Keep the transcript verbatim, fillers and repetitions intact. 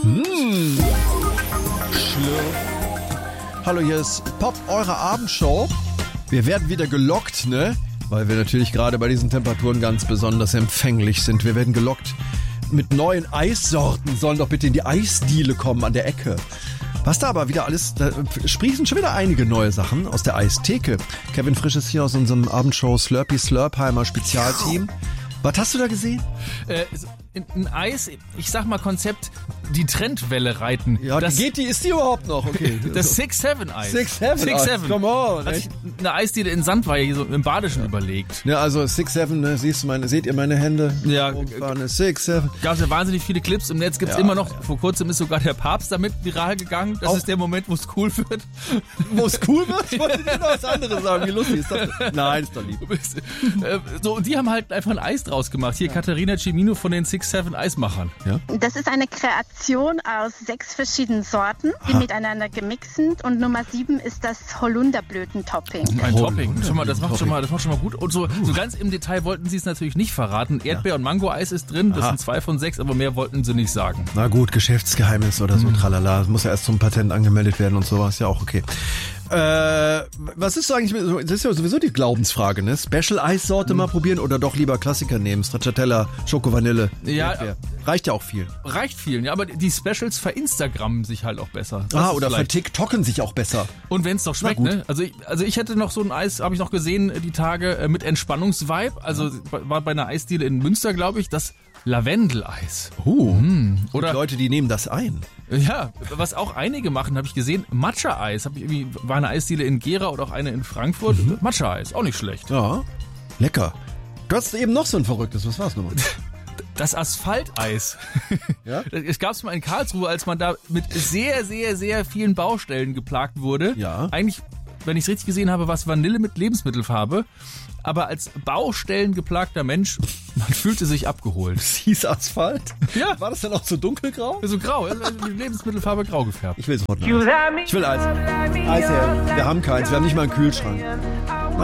Mmh. Schlürf. Hallo, hier ist Pop, eure Abendshow. Wir werden wieder gelockt, ne? Weil wir natürlich gerade bei diesen Temperaturen ganz besonders empfänglich sind. Wir werden gelockt mit neuen Eissorten. Sollen doch bitte in die Eisdiele kommen an der Ecke. Was da aber wieder alles, da sprießen schon wieder einige neue Sachen aus der Eistheke. Kevin Frisch ist hier aus unserem Abendshow Slurpee Slurpheimer Spezialteam. Was hast du da gesehen? Äh, ein Eis, ich sag mal Konzept, die Trendwelle reiten. Ja, das, geht die, ist die überhaupt noch? Okay. Das six seven Eis. six seven six seven Come on. Hat sich eine Eisdiele in Sandweihe hier so im Badischen überlegt. Ja, also six seven, ne, siehst du meine, seht ihr meine Hände? Ja. six seven Gab es ja wahnsinnig viele Clips. Im Netz gibt's ja, immer noch, ja. vor kurzem ist sogar der Papst damit viral gegangen. Das Auch ist der Moment, wo es cool wird. Wo es cool wird? Ich wollte dir noch was anderes sagen. Wie lustig ist das denn? Nein, ist doch lieb. äh, so, und die haben halt einfach ein Eis draus gemacht. Hier ja. Katharina Cimino von den six seven Eismachern. Ja? Das ist eine Kreation aus sechs verschiedenen Sorten, die Aha. miteinander gemixt sind. Und Nummer sieben ist das Holunderblüten-Topping. Ein oh, Topping. Schon mal, das, macht schon mal, das macht schon mal gut. Und so, so ganz im Detail wollten sie es natürlich nicht verraten. Erdbeer- ja. und Mango-Eis ist drin. Das Aha. sind zwei von sechs, aber mehr wollten sie nicht sagen. Na gut, Geschäftsgeheimnis oder so, mhm. tralala. Das muss ja erst zum Patent angemeldet werden und sowas. Ja auch okay. Äh, was ist so eigentlich, das ist ja sowieso die Glaubensfrage, ne? Special-Eissorte mhm. mal probieren oder doch lieber Klassiker nehmen? Stracciatella, Schoko-Vanille. Ja. Erdbeer. Reicht ja auch viel. Reicht vielen, ja, aber die Specials verinstagrammen sich halt auch besser. Das ah, oder vertiktoken sich auch besser. Und wenn es doch schmeckt, ne? Also ich, also ich hätte noch so ein Eis, habe ich noch gesehen, die Tage mit Entspannungsvibe. Also ja. war bei einer Eisdiele in Münster, glaube ich, das Lavendel-Eis. Oh, mm. Oder Leute, die nehmen das ein. Ja, was auch einige machen, habe ich gesehen, Matcha-Eis. Hab ich irgendwie, war eine Eisdiele in Gera oder auch eine in Frankfurt. Mhm. Matcha-Eis, auch nicht schlecht. Ja, lecker. Du hast eben noch so ein verrücktes, was war's nochmal? Das Asphalteis. Ja? Es gab es mal in Karlsruhe, als man da mit sehr, sehr, sehr vielen Baustellen geplagt wurde. Ja. Eigentlich, wenn ich es richtig gesehen habe, war es Vanille mit Lebensmittelfarbe. Aber als Baustellen geplagter Mensch, man fühlte sich abgeholt. Es hieß Asphalt? Ja. War das dann auch so dunkelgrau? So grau, mit Lebensmittelfarbe grau gefärbt. Ich will sofort ein Eis. Ich will Eis. Eis her. Wir haben keins, wir haben nicht mal einen Kühlschrank.